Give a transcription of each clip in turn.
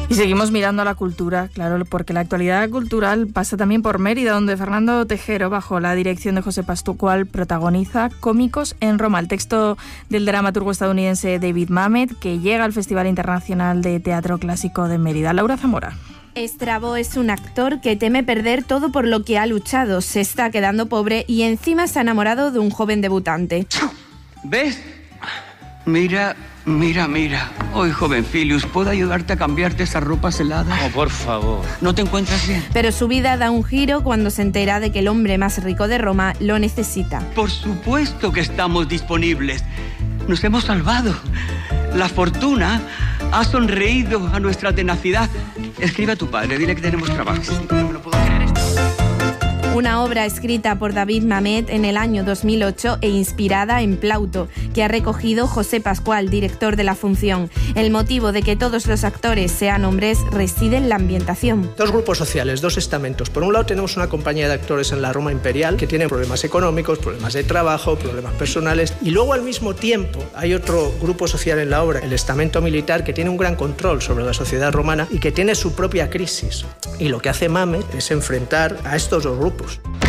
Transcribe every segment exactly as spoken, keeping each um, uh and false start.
Y seguimos mirando a la cultura, claro, porque la actualidad cultural pasa también por Mérida, donde Fernando Tejero, bajo la dirección de José Pascual, protagoniza Cómicos en Roma, el texto del dramaturgo estadounidense David Mamet, que llega al Festival Internacional de Teatro Clásico de Mérida. Laura Zamora. Estrabo es un actor que teme perder todo por lo que ha luchado, se está quedando pobre y encima se ha enamorado de un joven debutante. ¿Ves? Mira, mira, mira. Hoy, joven Filius, ¿puedo ayudarte a cambiarte esas ropas heladas? Oh, por favor. ¿No te encuentras bien? Pero su vida da un giro cuando se entera de que el hombre más rico de Roma lo necesita. Por supuesto que estamos disponibles. Nos hemos salvado. La fortuna ha sonreído a nuestra tenacidad. Escribe a tu padre, dile que tenemos trabajo. No me lo puedo creer esto. Una obra escrita por David Mamet en el año dos mil ocho e inspirada en Plauto, que ha recogido José Pascual, director de la función. El motivo de que todos los actores sean hombres reside en la ambientación. Dos grupos sociales, dos estamentos. Por un lado tenemos una compañía de actores en la Roma imperial que tienen problemas económicos, problemas de trabajo, problemas personales. Y luego al mismo tiempo hay otro grupo social en la obra, el estamento militar, que tiene un gran control sobre la sociedad romana y que tiene su propia crisis. Y lo que hace Mamet es enfrentar a estos dos grupos.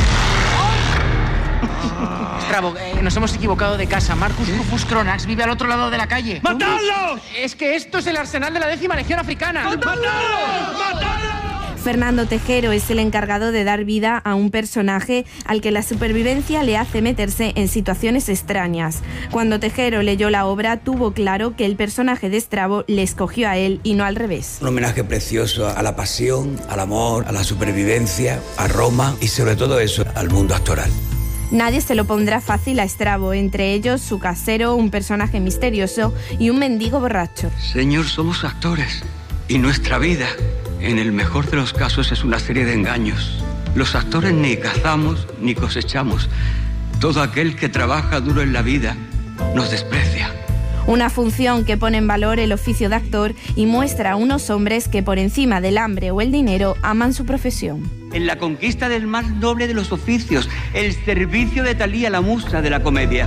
Estrabo, eh, nos hemos equivocado de casa. Marcus Rufus Cronax vive al otro lado de la calle. ¡Matadlos! Es que esto es el arsenal de la décima legión africana. ¡Matadlos! ¡Matadlos! Fernando Tejero es el encargado de dar vida a un personaje al que la supervivencia le hace meterse en situaciones extrañas. Cuando Tejero leyó la obra, tuvo claro que el personaje de Estrabo le escogió a él y no al revés. Un homenaje precioso a la pasión, al amor, a la supervivencia, a Roma y sobre todo eso, al mundo actoral. Nadie se lo pondrá fácil a Estrabo, entre ellos su casero, un personaje misterioso y un mendigo borracho. Señor, somos actores y nuestra vida, en el mejor de los casos, es una serie de engaños. Los actores ni cazamos ni cosechamos. Todo aquel que trabaja duro en la vida nos desprecia. Una función que pone en valor el oficio de actor y muestra a unos hombres que por encima del hambre o el dinero aman su profesión. En la conquista del más noble de los oficios, el servicio de Talía, la musa de la comedia.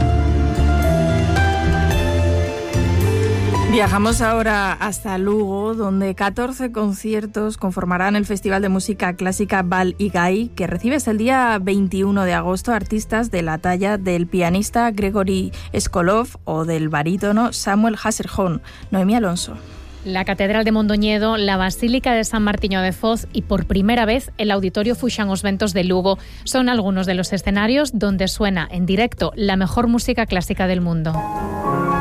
Viajamos ahora hasta Lugo, donde catorce conciertos conformarán el Festival de Música Clásica Val y Gai, que recibe hasta el día veintiuno de agosto artistas de la talla del pianista Gregory Skolov o del barítono Samuel Hasselhoff. Noemí Alonso. La Catedral de Mondoñedo, la Basílica de San Martiño de Foz y por primera vez el Auditorio Fuxan Os Ventos de Lugo son algunos de los escenarios donde suena en directo la mejor música clásica del mundo.